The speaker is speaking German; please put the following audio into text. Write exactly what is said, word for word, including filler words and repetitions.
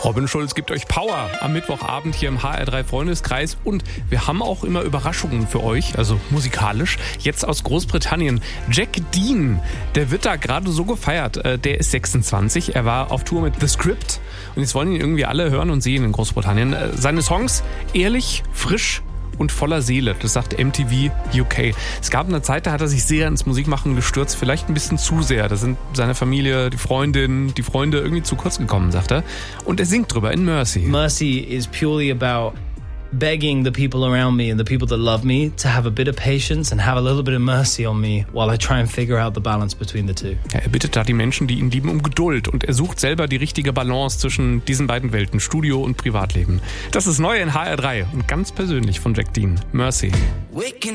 Robin Schulz gibt euch Power am Mittwochabend hier im H R drei Freundeskreis und wir haben auch immer Überraschungen für euch, also musikalisch. Jetzt aus Großbritannien. Jack Dean, der wird da gerade so gefeiert. Der ist sechsundzwanzig, er war auf Tour mit The Script und jetzt wollen ihn irgendwie alle hören und sehen in Großbritannien. Seine Songs ehrlich, frisch und voller Seele, das sagt M T V U K. Es gab eine Zeit, da hat er sich sehr ins Musikmachen gestürzt, vielleicht ein bisschen zu sehr. Da sind seine Familie, die Freundin, die Freunde irgendwie zu kurz gekommen, sagt er. Und er singt drüber in Mercy. Mercy is purely about begging the people around me and the people that love me to have a bit of patience and have a little bit of mercy on me while I try and figure out the balance between the two. Ja, er bittet da die Menschen, die ihn lieben, um Geduld und er sucht selber die richtige Balance zwischen diesen beiden Welten, Studio und Privatleben. Das ist neu in H R drei und ganz persönlich von Jack Dean, Mercy.